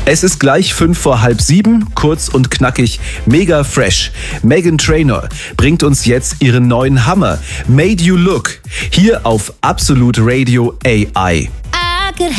Es ist gleich 6:55, kurz und knackig, mega fresh. Meghan Trainor bringt uns jetzt ihren neuen Hammer, Made You Look, hier auf Absolute Radio AI.